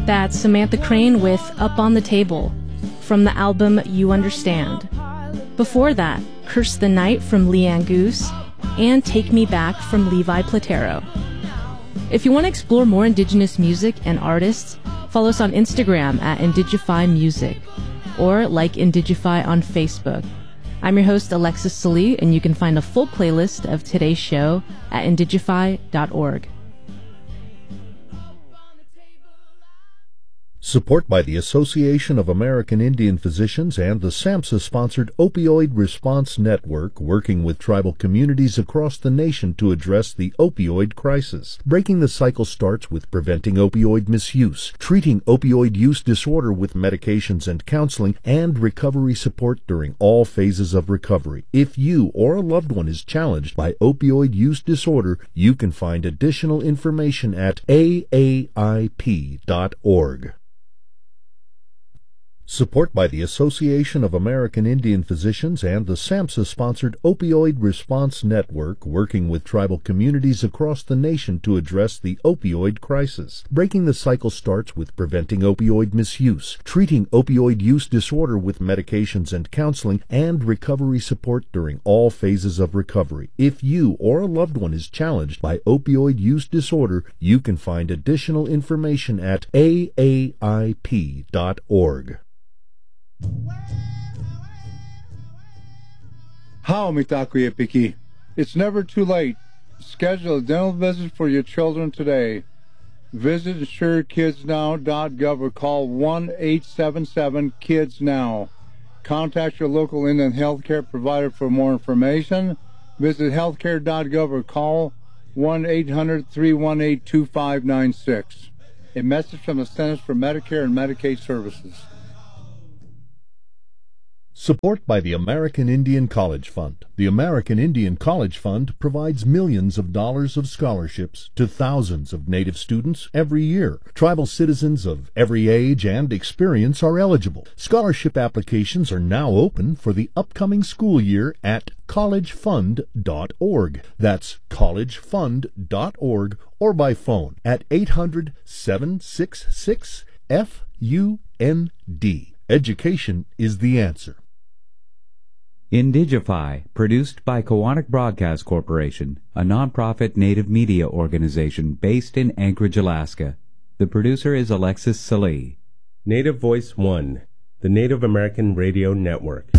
That's Samantha Crane with Up on the Table from the album You Understand. Before that, Curse the Night from Leanne Goose and Take Me Back from Levi Platero. If you want to explore more Indigenous music and artists, follow us on Instagram at Indigify Music or like Indigify on Facebook. I'm your host, Alexis Salee, and you can find a full playlist of today's show at indigify.org. Support by the Association of American Indian Physicians and the SAMHSA-sponsored Opioid Response Network, working with tribal communities across the nation to address the opioid crisis. Breaking the cycle starts with preventing opioid misuse, treating opioid use disorder with medications and counseling, and recovery support during all phases of recovery. If you or a loved one is challenged by opioid use disorder, you can find additional information at AAIP.org. Support by the Association of American Indian Physicians and the SAMHSA-sponsored Opioid Response Network, working with tribal communities across the nation to address the opioid crisis. Breaking the cycle starts with preventing opioid misuse, treating opioid use disorder with medications and counseling, and recovery support during all phases of recovery. If you or a loved one is challenged by opioid use disorder, you can find additional information at AAIP.org. How mitakuye piki? It's never too late. Schedule a dental visit for your children today. Visit insurekidsnow.gov or call 1-877-KIDS-NOW. Contact your local Indian healthcare provider for more information. Visit healthcare.gov or call 1-800-318-2596. A message from the Centers for Medicare and Medicaid Services. Support by the American Indian College Fund. The American Indian College Fund provides millions of dollars of scholarships to thousands of Native students every year. Tribal citizens of every age and experience are eligible. Scholarship applications are now open for the upcoming school year at collegefund.org. That's collegefund.org, or by phone at 800-766-FUND. Education is the answer. Indigify, produced by Koahnic Broadcast Corporation, a nonprofit Native media organization based in Anchorage, Alaska. The producer is Alexis Salee. Native Voice One, the Native American Radio Network.